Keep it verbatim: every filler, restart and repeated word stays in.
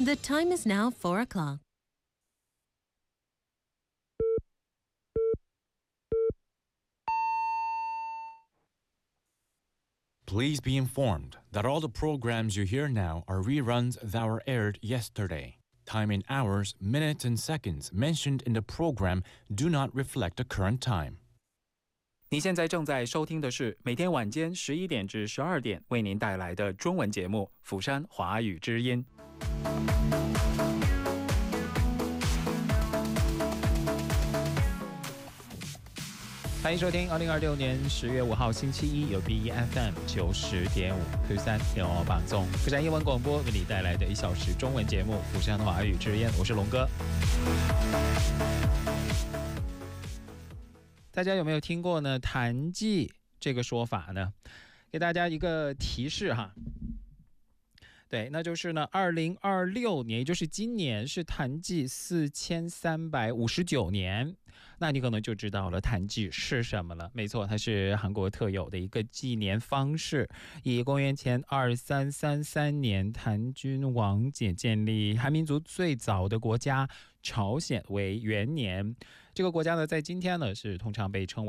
The time is now four o'clock. Please be informed that all the programs you hear now are reruns that were aired yesterday. Time in hours, minutes, and seconds mentioned in the program do not reflect the current time. 你现在正在收听的是每天晚间十一点至十二点为您带来的中文节目《釜山华语之音》。欢迎收听二零二六年十月五号星期一由 B E F M 九十点五釜山联播放送釜山英文广播为你带来的一小时中文节目《釜山华语之音》，我是龙哥。大家有没有听过呢？弹记这个说法呢？给大家一个提示哈。对，那就是呢，二零二六年，也就是今年是弹记四千三百五十九年，那你可能就知道了弹记是什么了。没错，它是韩国特有的一个纪年方式，以公元前二三三三年弹君王简建立韩民族最早的国家朝鲜为元年。这个国家呢，在今天呢是通常被称为